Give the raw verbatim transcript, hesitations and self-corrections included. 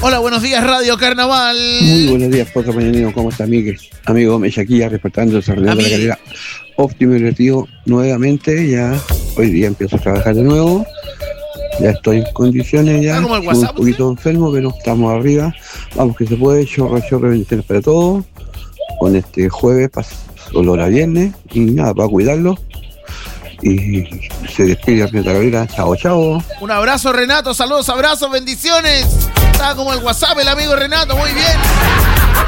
Hola, buenos días, Radio Carnaval. Muy buenos días, Potro Mañanero. ¿Cómo está, Miguel? Amigo Mechaquilla, reportando esa reunión de la carrera óptimo y retiro nuevamente. Ya hoy día empiezo a trabajar de nuevo. Ya estoy en condiciones ya. Como el WhatsApp, un poquito enfermo, pero estamos arriba. Vamos que se puede. Chorro, chorro, bendiciones para todos. Con este jueves, olor a viernes. Y nada, para cuidarlo. Y se despide Renato Cabrera. Chao, chao. Un abrazo, Renato. Saludos, abrazos, bendiciones. Está como el WhatsApp, el amigo Renato. Muy bien.